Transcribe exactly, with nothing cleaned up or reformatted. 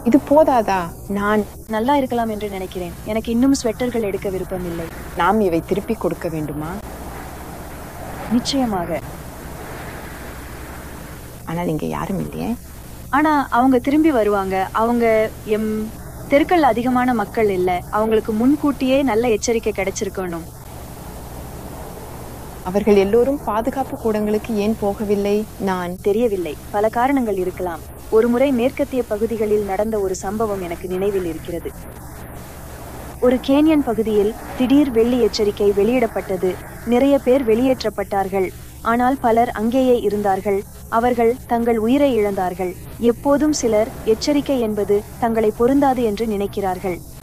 இது போதாதா? நான் நல்லா இருக்கலாம் என்று நினைக்கிறேன். எனக்கு இன்னும் ஸ்வெட்டர்கள் எடுக்க விருப்பமில்லை. நாம் இவை திருப்பி கொடுக்க வேண்டுமா? நிச்சயமாக. ஆனால் இங்க யாரும் இல்லையே. ஆனா அவங்க திரும்பி வருவாங்க. அவங்க எம் தெருக்கள் அதிகமான மக்கள் இல்ல. அவங்களுக்கு முன்கூட்டியே நல்ல எச்சரிக்கை கிடைச்சிருக்கணும். அவர்கள் எல்லோரும் பாதுகாப்பு கூடங்களுக்கு ஏன் போகவில்லை? நான் தெரியவில்லை. பல காரணங்கள் இருக்கலாம். ஒருமுறை மேற்கத்திய பகுதிகளில் நடந்த ஒரு சம்பவம் எனக்கு நினைவில் இருக்கிறது. ஒரு கேன்யன் பகுதியில் திடீர் வெள்ளி எச்சரிக்கை வெளியிடப்பட்டது. நிறைய பேர் வெளியேற்றப்பட்டார்கள். ஆனால் பலர் அங்கேயே இருந்தார்கள். அவர்கள் தங்கள் உயிரை இழந்தார்கள். எப்போதும் சிலர் எச்சரிக்கை என்பது தங்களை பொருந்தாது என்று நினைக்கிறார்கள்.